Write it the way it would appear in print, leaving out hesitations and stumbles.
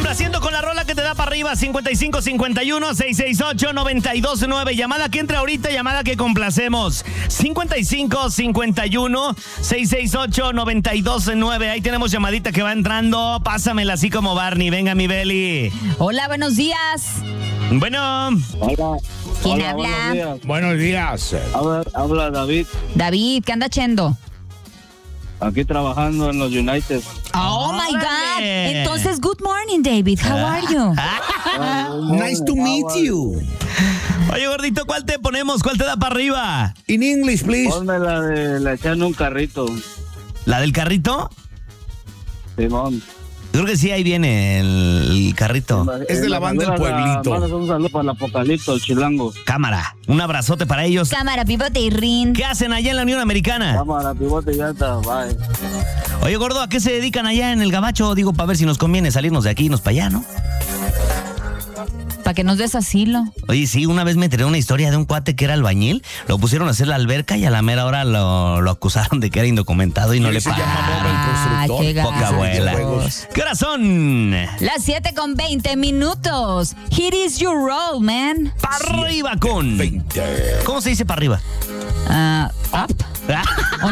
complaciendo con la rola que te da para arriba. 5551-668-929. Llamada que entra ahorita, llamada que complacemos. 5551-668-929. Ahí tenemos llamadita que va entrando. Pásamela así como Barney. Venga, mi Beli. Hola, buenos días. Bueno. Hola. ¿Quién Hola, habla? Buenos días. Habla David, David, ¿qué anda haciendo? aquí trabajando en los United. Oh my God. ¡Órale! Entonces, good morning, David. How are you? Nice to meet you. Oye, gordito, ¿cuál te ponemos? ¿Cuál te da para arriba? In English, please. Ponme la de la echan un carrito, ¿La del carrito? Simón. Creo que sí, ahí viene el carrito. Es de la banda del Pueblito. Mandas un saludo para el Apocalipto, el Chilango. Cámara. Un abrazote para ellos. Cámara, pivote y rin. ¿Qué hacen allá en la Unión Americana? Cámara, pivote y ya está, bye. Oye, gordo, ¿a qué se dedican allá en el Gabacho? Digo, para ver si nos conviene salirnos de aquí y irnos para allá, ¿no? Para que nos des asilo. Oye, sí, una vez me enteré una historia de un cuate que era albañil. Lo pusieron a hacer la alberca y a la mera hora lo acusaron de que era indocumentado y no le Se llama Bob pagaron. el constructor. qué Poca gacho. abuela. ¿Qué horas son? Las 7:20. It is your role, man. Para arriba con... 20. ¿Cómo se dice para arriba? Up.